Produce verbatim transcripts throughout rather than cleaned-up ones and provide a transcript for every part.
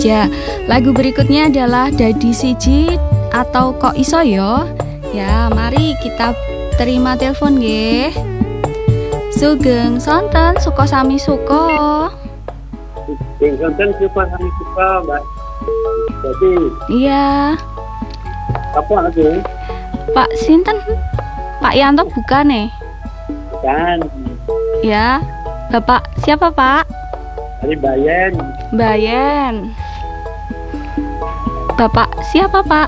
Ya, lagu berikutnya adalah Dadi Siji atau Kok Iso Yo. Ya, mari kita terima telepon nggih. Sugeng sonten suka sami suka. Sugeng sonten suka sami suka, Mbak. Jadi, iya. Apa lagi? Pak sinten? Pak Yanto bukan nih? Bukan. Ya. Bapak siapa, Pak? Dari Bayen. Bayen. Bapak siapa, Pak?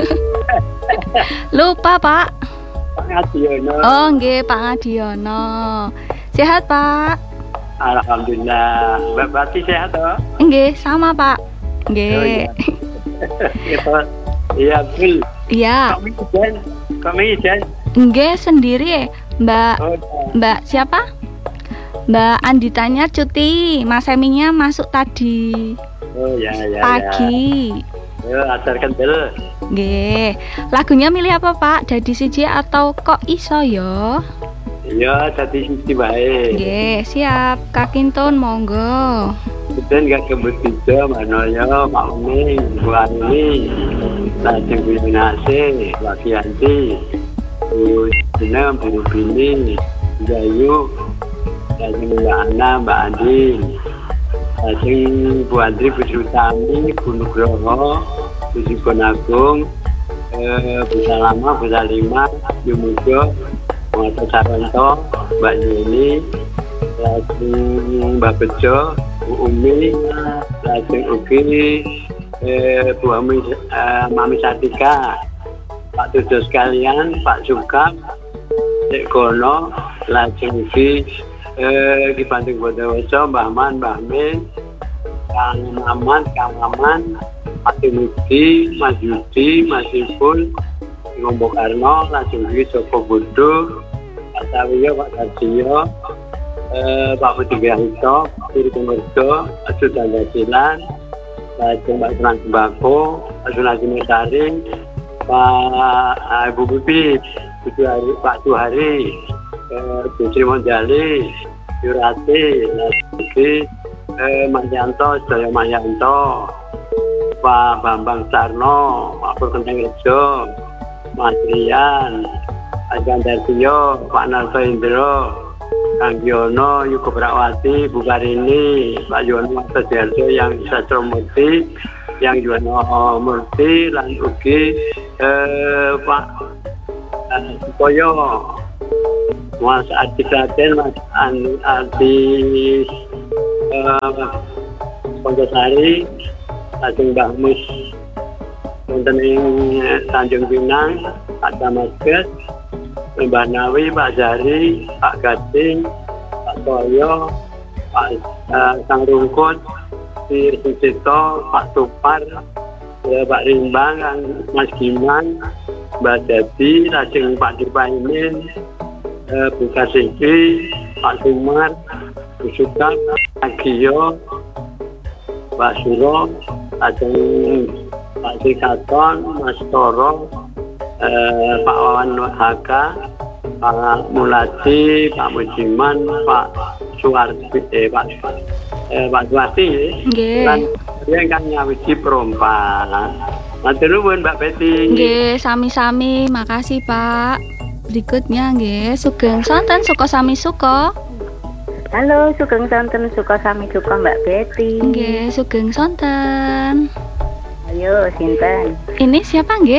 Lupa, Pak. Pak Ngadiono. Oh, nggih, Pak Ngadiono. Sehat, Pak? Alhamdulillah. Mbak Bati sehat toh? Nggih, sama, Pak. Nggih. Oh, iya, betul. Iya. Kami Ijen. Kami Ijen. Nggih, sendiri, Mbak. Oh, Mbak siapa? Mbak Anditanya cuti, Mas Eminya masuk tadi. Oh ya ya. Pagi. Ya, acar kendel. Nggih. Lagunya milih apa, Pak? Dadi Siji atau Kok Iso Yo? Iya, dadi siji bae. Nggih, siap. Kak Kintun monggo. Kemudian gak kebut hijau, Manoyo, Pak Uning, Bu Ani, Lajeng Bu Yunase, Pak Kianti, Bu Jenam, Bu Bini, Jayu, Lajeng Mbak Ana, Mbak Andi, Lajeng Bu Andri, Bu Sutami, Bu Nugroho, Bu Sukon Agung, eh, Bu Salama, Bu Salima, Bu Mujo, Bu Saranto, Mbak Yuni, Lajeng Mbak Bejo, Bu Umi, lajeng ugi eh, Bu Ami, eh, Mami Satika, Pak Tudo sekalian, Pak Sukam, Cek Gono, lajeng ugi eh, di Bandung Bondowoso, Mbah Man, Mbah Min, Kang Maman, Kang Maman, Pak Timuji, Mas Yudi, Mas Ipul, Ngombo Karno, lajeng ugi Joko Bodo, Pak Sawiyo, Pak Sarjiyo, Eh, Pak Budi Gahito, Kiri Kemerdo, Aju Dandasilan, Lajeng Pak Sunan Sembako, Pak Sunasi Mutaring, Pak uh, Ibu Bibi, Pak Tuhari, eh, Bu Sri Monjali, Yurati, Lagi, eh, Mas Yanto, Sedaya Mas Yanto, Pak Bambang Sarno, Pak Purkenteng Rejo, Mas Rian, Pak Gandartiyo, Pak Narto Indro, Kang Yono, Yuko Prawati, Bu Karini, Pak Yono Sederjo yang Sastro Murti, yang Yono Murti, lan ugi eh, Pak eh, Sukoyo, Mas Adi Klaten, Mas An Adi eh, Pondosari, lajeng Mbah Mus wonten ing Tanjung Pinang, Pak Damaskus, Mbak Nawi, Pak Jari, Pak Gading, Pak Toyo, Pak uh, Sang Rungkut, Sir Sucito, Pak Tupar, uh, Pak Rimbang, Mas Giman, Mbak Dadi, lajeng Pak Dipaimin, uh, Bu Kasiki, Pak Sumar, Bu Sukap, Pak Gio, Pak Suro, lajeng Pak Sikaton, Mas Toro, Eh, Pak Wawan Haka, Pak Mulati, Pak Mujiman, Pak Suwarti, eh, Pak eh, Pak Suwarti, dan yang kan nyawiji perompak. Matur nuwun Mbak Betty. Nggih, sami-sami, makasih Pak. Berikutnya nggih, Sugeng Sonten suka sami suka. Halo, Sugeng Sonten suka sami suka Mbak Betty. Nggih, Sugeng Sonten. Ayo, sinten? Ini siapa nggih?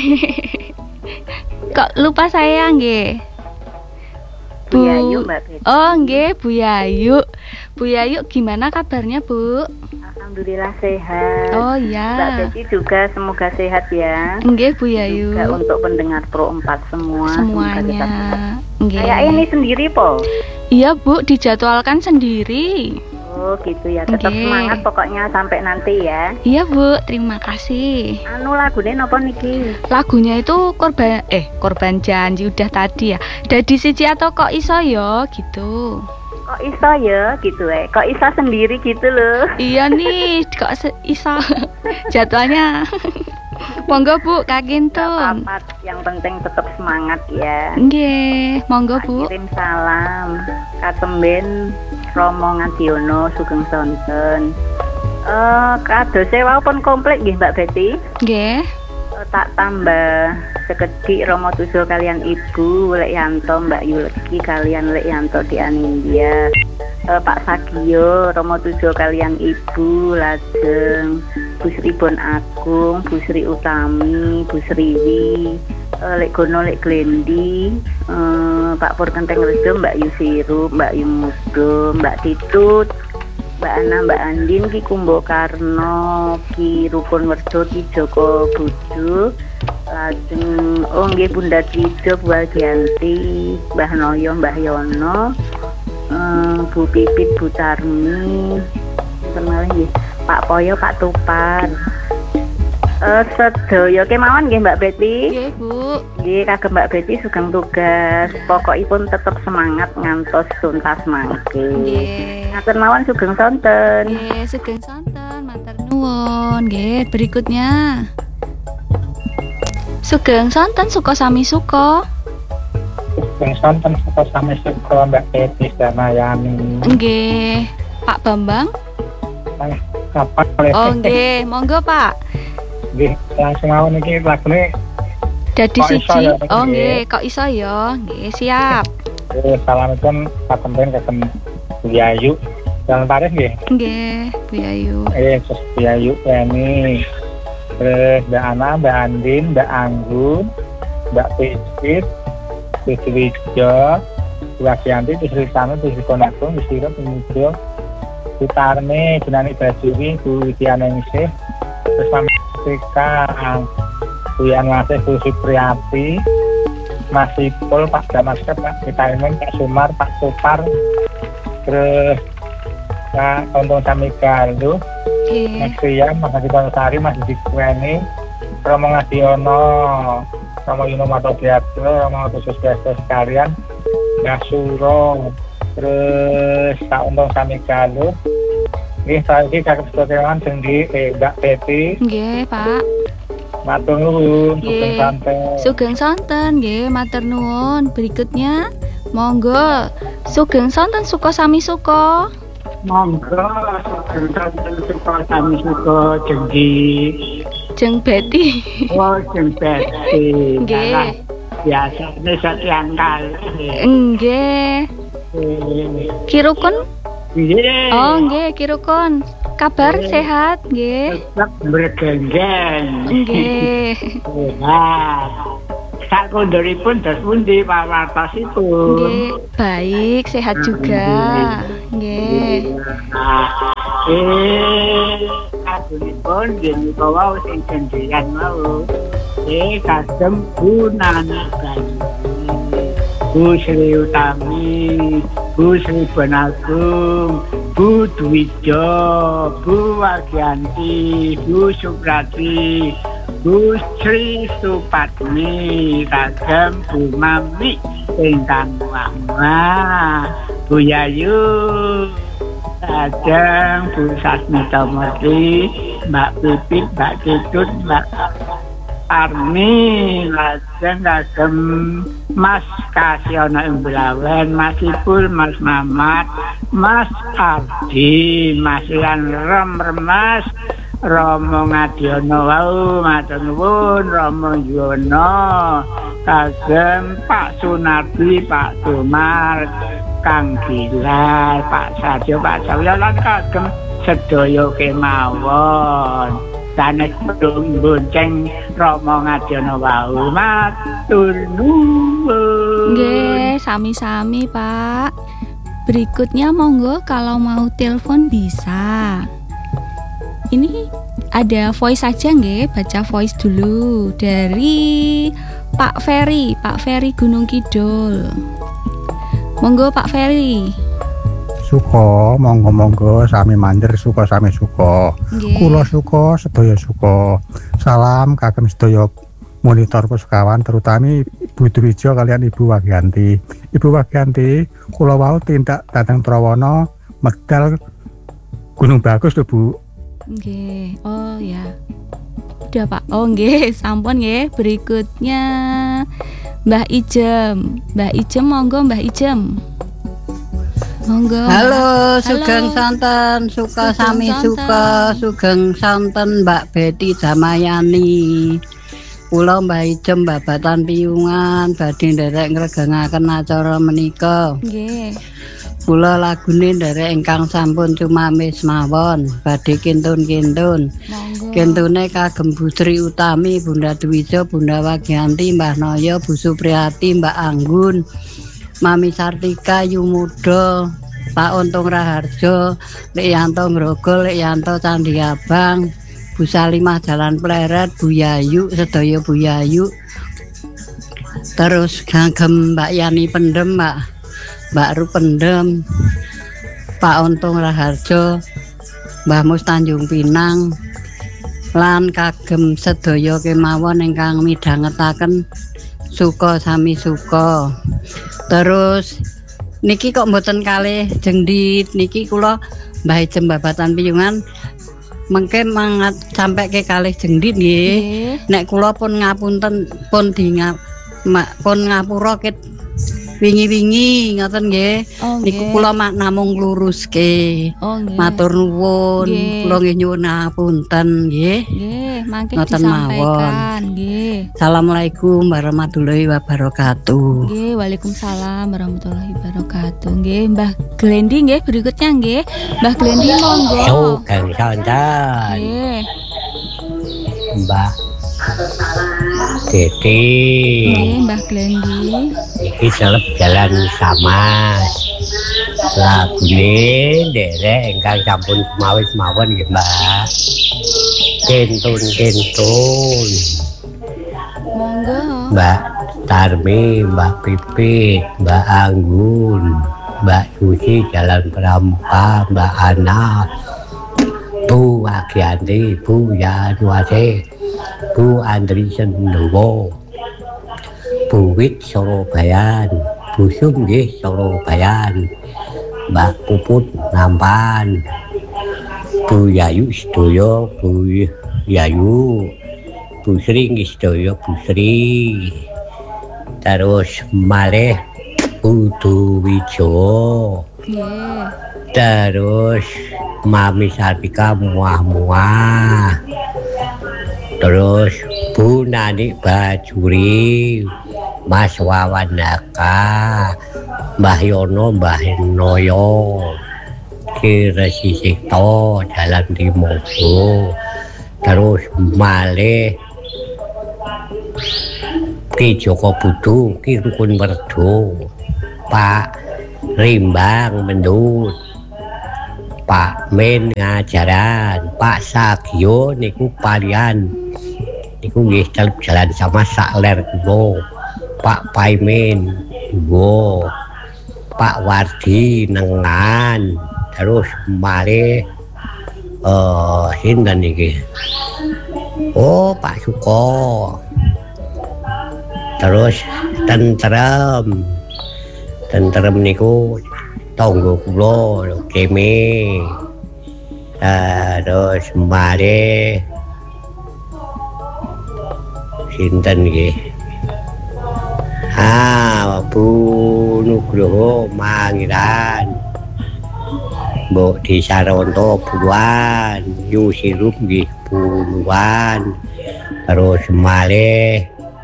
Kok lupa saya nggih? Bu Yayu, Mbak Betty. Oh nggih, Bu Yayu. Bu Yayu gimana kabarnya, Bu? Alhamdulillah sehat. Oh iya. Mbak Betty juga semoga sehat ya. Nggih, Bu Yayu. Juga untuk pendengar Pro empat semua. Semuanya. Nggih. Kayak ini sendiri, Po? Iya, Bu, dijadwalkan sendiri. Oh gitu ya, tetap Nggih. semangat pokoknya sampai nanti ya. Iya, Bu, terima kasih. Anu lagunya apa niki? Lagunya itu korban eh korban janji udah tadi ya. Dadi Siji atau Kok Iso Yo gitu. Kok iso ya gitu eh? Kok iso sendiri gitu loh? Iya nih, kok se- iso jadwalnya. Monggo Bu, Kak Gintun. Apa, yang penting tetap semangat ya. Nggih, monggo Bu. Kirim salam Katemben Romo Ngadiono Sugeng Sonten, Eh, kado sewa pun komplit nggih Mbak Betty. Nggih. Eh, tak tambah sekedhik Romo Tujo kalian Ibu Lek Yanto, Mbak Yulki kalian Lek Yanto di Anindya. Eh, Pak Sagio Romo Tujo kalian Ibu, lajeng Bu Sri Bon Agung, Bu Sri Utami, Bu Sriwi, eh, Lek Gono Lek Glendi, eh, Pak Pur Kenteng Rejo, Mbak Yusiru, Mbak Yumudo, Mbak Titut, Mbak Ana, Mbak Andin, Ki Kumbo Karno, Ki Rukun Werdo, Ki Joko Budu, lajeng oh nggih Bunda Trijo, Bu Algianti, Mbah Noyo, Mbah Yono, eh, Bu Pipit, Bu Tarmi, kenal nggih Pak Poyo, Pak Tupar. Eh sedaya kemawon nggih Mbak Betty. Nggih, Bu. Nggih kagem Mbak Betty sugeng tugas. Pokokipun tetep semangat ngantos tuntas mangke. Nggih. Ngatur mawon sugeng sonten. Nggih, sugeng sonten, matur nuwun. Nggih, berikutnya. Sugeng sonten suka sami suka. Sugeng sonten suka sami suka Mbak Betty Damayani. Nggih, Pak Bambang. Nah, kapan boleh? Oh, nggih, monggo Pak. Nggih, langsung mawon iki lagune Dadi Kok iso siji. ya, Oh, nggih. nggih, kok iso ya? Nggih, siap. eh, salamipun patempen kagem Bu Yayu. Jalan Paris nggih. Nggih, Bu Ayu. Eh, terus Bu Yayu ini. Terus Mbak Ana, Mbak Andin, Mbak Anggun, Mbak Pipit, Bu Srijo, Bu Agianti, Bu Sri Tanu, Bu Sri Konagung, Bu Sri Pemujo, Bu Tarmi, Bu Nani Bajuri, Bu Diana Ningsih, terus Mami Kang, Bu Yan Masih, Bu Supriyati, Mas Ipul, Pak Damaskep, Pak Vitaimen, Pak Sumar, Pak Tupar, terus Pak Tonton Samigalu, Nggih. Mas Rian, Mas Hadi Pansari, Mas Didi Kueni, Romo Ngadiono, Romo Yuno Matodiatro, Romo Khusus Biasa sekalian, Mbak Suro, terus Pak Untung Samigalu. Ini saya ini kakak sekolah sendiri, eh, Mbak Betty, Nggih, Pak. matur nuwun, sugeng Nggih. santai. Sugeng sonten nggih, matur nuwun. Berikutnya, monggo. Sugeng sonten suka sami suka. Monggo, sugeng santai suka sami suka jenggi, Jeng Betty. oh jeng Betty. Nggih. Biasanya setiap kali. Nggih. Kirukun? Iya. Oh, nggih, Kirukun. Kabar sehat nggih. Tetap bergenggeng. Nggih. Sehat. Sak kondoripun dos pundi pawartosipun. Nggih, baik, sehat juga. Nggih. Nah, eh, kadunipun nggih bawa sing gendhian mau. Eh, kadem Bu Nani Bajuri, Bu Sri Utami, Bu Sri Bon Agung, Bu Dwijo, Bu Wagianti, Bu Suprati, Bu Sri Supatmi, kagem Bu Mami ingkang wama, Bu Yayu, kagem Bu Sasmita Murti, Mbak Pipit, Mbak Titut, Mbak Armi, lajeng kagem Mas Kasyono Imbulawen, Mas Ipul, Mas Mamat, Mas Ardi, Mas Ian Rom Remas, Romo Ngadiono wau, matur nuwun, Romo Yono, kagem Pak Sunardi, Pak Tumar, Kang Gilar, Pak Sadio, Pak Sawya lan kagem sedaya kemawon. Sanes bonceng Romo Ngadiono wau, matur nuwun. Nggih, sami-sami, Pak. Berikutnya monggo kalau mau telepon bisa. Ini ada voice aja nggih, baca voice dulu dari Pak Ferry, Pak Ferry Gunung Kidul. Monggo Pak Ferry. Suka, monggo-monggo sami mandir suka sami suka. Nggih. Kula suka, sedaya suka. Salam kagem sedaya monitor sekawan terutami Ibu Dwijo kalian Ibu Wagianti. Ibu Wagianti, kula wau tindak dateng Trawana medal Gunung Bagus lho Bu. Nggih. Oh ya. Udah Pak. Oh nggih, sampun nggih. Berikutnya Mbah Ijem. Mbah Ijem monggo Mbah Ijem. Monggo. Halo, Sugeng Halo. Santen, Suka Sugeng Sami Santen. Suka, Sugeng Santen Mbak Betty Damayani. Kula Mbah Ijem babatan piyungan badhe nderek ngregengaken acara menika. Nggih. Kula lagune nderek ingkang sampun cumamis mawon badhe kintun-kintun. Monggo. Kentune kagem Bu Sri Utami, Bunda Dwija, Bunda Wagianti, Mbah Noyo, Bu Supriyati, Mbak Anggun, Mami Sartika, Yumuda, Pak Untung Raharjo, Lek Yanto Ngrogol, Lek Yanto Candi Abang, Bu Salimah Jalan Pleret, Bu Yayu, sedaya Bu Yayu. Terus kagem Mbak Yani Pendem, Mbak Mbak Ru Pendem, Pak Untung Raharjo, Mbah Mus Tanjung Pinang, lan kagem sedaya kemawon ingkang midhangetaken Suka Sami Suka. Terus niki kok mboten kalih jengdit niki kula Mbah Ijem babatan piyungan mengke mangat sampai ke kalih jengdit nggih. Nek kula pun ngapunten pun di ngap, pun ngapura ket wingi-wingi ngoten nggih. Oh, Niku nggih. kula mak namung ngluruske. Oh, nggih. Matur nuwun. Nggih. Kula nggih nyuwun ngapunten nggih. Nggih, mangke Ngoten disampaikan. Nggih. Assalamualaikum warahmatullahi wabarakatuh. Nggih, Waalaikumsalam warahmatullahi wabarakatuh. Nggih, Mbah Glendi nggih berikutnya nggih. Mbah Glendi monggo. Sugeng Santen Nggih. Mbak Titi Nggih, Mbah Glendi. iki seleb jalan sama lagune derek ingkang sampun mawis mawon nggih Mbak. Kentun-kentun Monggo. Mbak Tarmi, Mbak Pipit, Mbak Anggun, Mbak Susi Jalan Pramuka, Mbak Ana, Bu Wagianti, Bu Yanuase, Bu Andrisen Nowo, Bu Wit Sorobayan, Bu Sunggih Sorobayan, Mbak Puput Nampan, Bu Yayu Sedoyo, Bu Yayu, Bu Sri Sedoyo, Bu Sri, terus malih Bu Duwijo, Nggih. terus Mami Sartika muah-muah, terus Bu Nani Bajuri, Mas Wawan Naka, Mbah Yono, Mbah Noyo, Ki Resi Sikto, Jalan Timogo, terus malih Ki Joko Budu, Ki Rukun Merdo, Pak Rimbang Mendut, Pak Men Ngajaran, Pak Sagio niku palian niku nggih celep jalan sama sakler kula. Pak Paimin kula, Pak Wardi Nengan, terus malih eh sinten iki? Oh, Pak Suko. Terus tentrem. Tentrem niku tangga kula keme. Terus malih sinten nggih? Ah, Bu Nugroho Mangiran. Mbok Disaronto Buan, Yu Sirup nggih Buan. Terus malih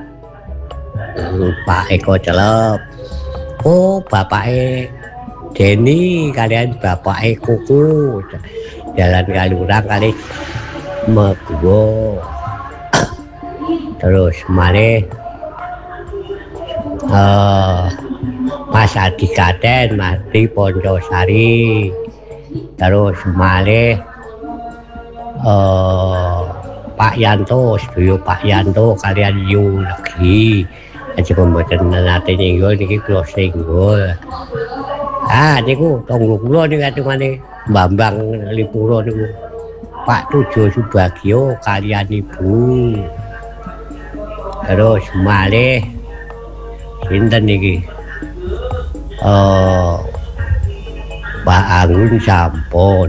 Pak Eko Celep. Oh, bapake Deni kalian bapake Kuku. Jalan Kalurang kali Megwo. Terus malih Uh, Mas Adi Katen, Mati Pondosari, terus malih uh, Pak Yanto, sedaya Pak Yanto kalian Yu lagi aja pemboten nate nyenggol niki kula senggol. Ah niku tangga kula niku atungane Bambang Lipuro niku Pak Tujo Subagio kalian Ibu. Terus malih sinten niki? Oh, Pak Anggun sampun.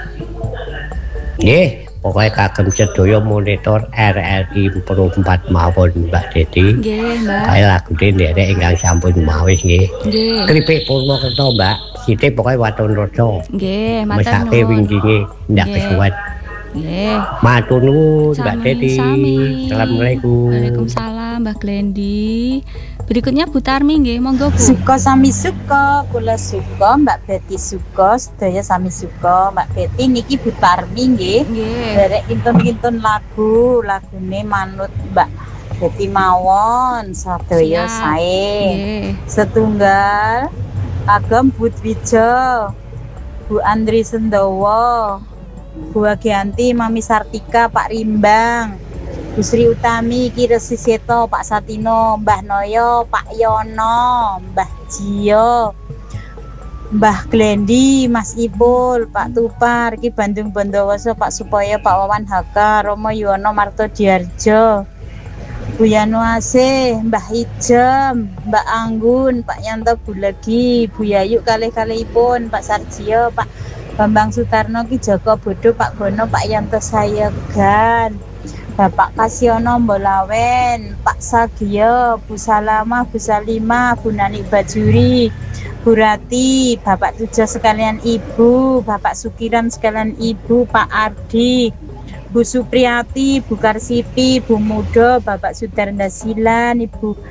Nggih, pokoke kagem sedaya monitor R R I empat mawon Mbak Deti. Nggih, Mbak. Kae lagune nderek ingkang sampun mawis nggih. Nggih. Kripik Purwokerto Mbak, sithik pokoke waton rasa. Nggih, matur nuwun. Mesake winginge ndak Nggih. kesuwet. Nggih. Matur nuwun Mbak Teti. Sami-sami. Assalamualaikum. Waalaikumsalam Mbak Glendi. Berikutnya Bu Tarmi nggih, monggo Bu. Suka sami suka, kula suka, Mbak Betty suka, sedaya sami suka. Mbak Betty niki Bu Tarmi nggih. Nggih. Derek kintun-kintun lagu, lagune manut Mbak Betty mawon, sedaya Siap. sae. Nggih. Setunggal kagem Bu Dwijo, Bu Andri Sendowo, Bu Agianti, Mami Sartika, Pak Rimbang, Bu Sri Utami, Ki Resi Seto, Pak Satino, Mbah Noyo, Pak Yono, Mbah Jio, Mbah Glendi, Mas Ipul, Pak Tupar, Ki Bandung Bondowoso, Pak Supoyo, Pak Wawan Haka, Romo Yuwono, Marto Diarjo, Bu Yanu Asih, Mbah Ijem, Mbak Anggun, Pak Yanto Bulegi, Bu Yayu kalih-kalihipun, Pak Sarjio, Pak Bambang Sutarno, Ki Joko Bodo, Pak Bono, Pak Yanto Sayegan, Bapak Kasiono Mbolawen, Pak Sagio, Bu Salama, Bu Salima, Bu Nani Bajuri, Bu Rati, Bapak Tujo sekalian Ibu, Bapak Sukiran sekalian Ibu, Pak Ardi, Bu Supriyati, Bu Karsipi, Bu Mudo, Bapak Sudarna Silan, Ibu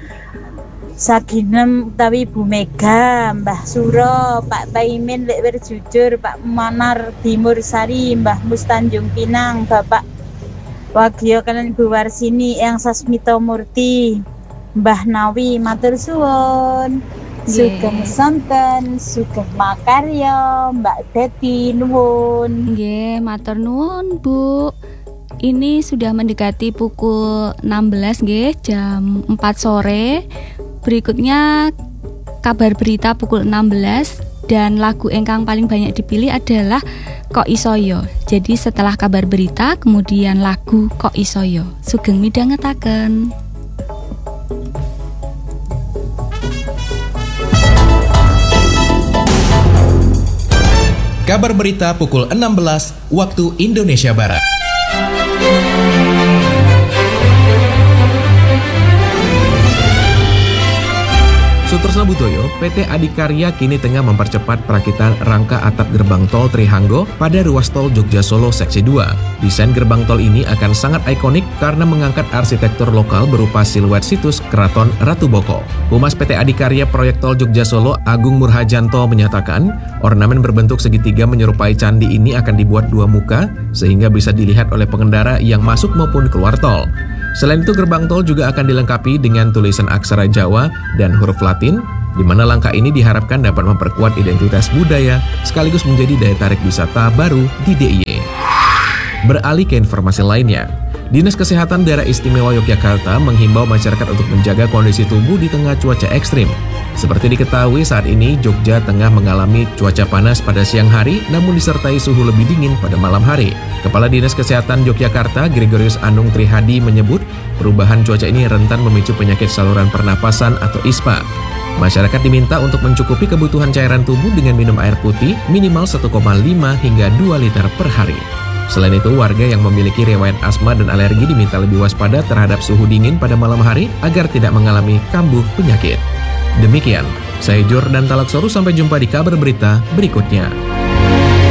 Saginem utawi Bu Mega, Mbah Suro, Pak Taimin Lek Jujur, Pak Manar Timur Sari, Mbah Mus Tanjung Pinang, Bapak Wagio kalian Ibu Warsini, Eyang Sasmito Murti, Mbah Nawi, matur suwun. Sugeng sonten, sugeng makarya, Mbak Betty nuwun. Nggih, matur nuwun Bu. Ini sudah mendekati pukul enam belas nggih, jam empat sore. Berikutnya kabar berita pukul enam belas dan lagu ingkang paling banyak dipilih adalah Kok Isoyo. Jadi setelah kabar berita kemudian lagu Kok Isoyo. Sugeng midhangetaken. Kabar berita pukul enam belas waktu Indonesia Barat. Sutresna Budoyo, P T Adikarya kini tengah mempercepat perakitan rangka atap gerbang tol Trihanggo pada ruas tol Jogja Solo Seksi dua. Desain gerbang tol ini akan sangat ikonik karena mengangkat arsitektur lokal berupa siluet situs Keraton Ratu Boko. Humas P T Adikarya Proyek Tol Jogja Solo Agung Murhajanto menyatakan, ornamen berbentuk segitiga menyerupai candi ini akan dibuat dua muka sehingga bisa dilihat oleh pengendara yang masuk maupun keluar tol. Selain itu, gerbang tol juga akan dilengkapi dengan tulisan aksara Jawa dan huruf Latin, di mana langkah ini diharapkan dapat memperkuat identitas budaya sekaligus menjadi daya tarik wisata baru di D I Y. Beralih ke informasi lainnya, Dinas Kesehatan Daerah Istimewa Yogyakarta menghimbau masyarakat untuk menjaga kondisi tubuh di tengah cuaca ekstrim. Seperti diketahui, saat ini Jogja tengah mengalami cuaca panas pada siang hari namun disertai suhu lebih dingin pada malam hari. Kepala Dinas Kesehatan Yogyakarta Gregorius Anung Trihadi menyebut perubahan cuaca ini rentan memicu penyakit saluran pernapasan atau I S P A. Masyarakat diminta untuk mencukupi kebutuhan cairan tubuh dengan minum air putih minimal satu koma lima hingga dua liter per hari. Selain itu, warga yang memiliki riwayat asma dan alergi diminta lebih waspada terhadap suhu dingin pada malam hari agar tidak mengalami kambuh penyakit. Demikian, saya Jordan Talaksoru, sampai jumpa di kabar berita berikutnya.